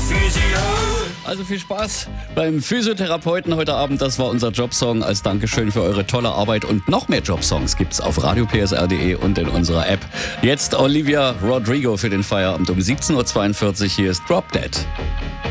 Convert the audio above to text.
Physio. Also viel Spaß beim Physiotherapeuten heute Abend. Das war unser Jobsong als Dankeschön für eure tolle Arbeit. Und noch mehr Jobsongs gibt's auf radiopsr.de und in unserer App. Jetzt Olivia Rodrigo für den Feierabend um 17.42 Uhr. Hier ist Drop Dead.